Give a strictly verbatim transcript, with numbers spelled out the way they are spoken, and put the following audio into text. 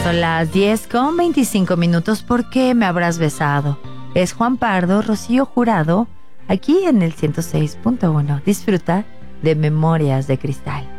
Son las diez con veinticinco minutos. ¿Por qué me habrás besado? Es Juan Pardo, Rocío Jurado, aquí en el ciento seis punto uno. Disfruta de Memorias de Cristal.